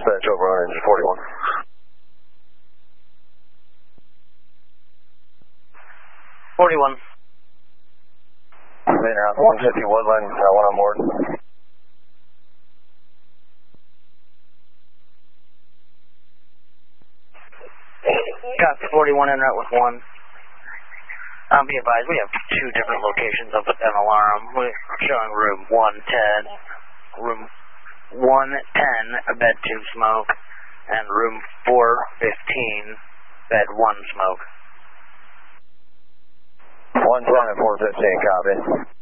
dispatch over on engine 41. Main house 150 Woodland, one on board. Copy 41 en route with 1. Be advised, we have 2 different locations of an alarm. We're showing room 110, room 110, bed 2 smoke, and room 415, bed 1 smoke. 110 and 415, copy.